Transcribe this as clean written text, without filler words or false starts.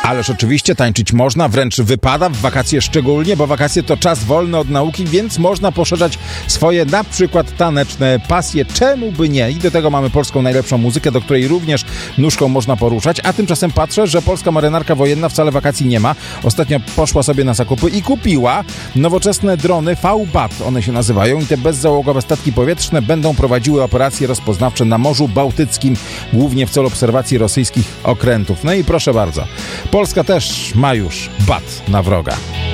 Ależ oczywiście tańczyć można, wręcz wypada, w wakacje szczególnie, bo wakacje to czas wolny od nauki, więc można poszerzać swoje na przykład taneczne pasje. Czemu by nie? I do tego mamy polską najlepszą muzykę, do której również nóżką można poruszać, a tymczasem patrzę, że polska marynarka wojenna wcale wakacji nie ma. Ostatnio poszła sobie na zakupy i kupiła nowoczesne drony V-BAT, one się nazywają, i te bezzałogowe statki powietrzne będą prowadziły operacje rozpoznawcze na Morzu Bałtyckim, głównie w celu obserwacji rosyjskich okrętów. No i proszę bardzo, Polska też ma już BAT na wroga.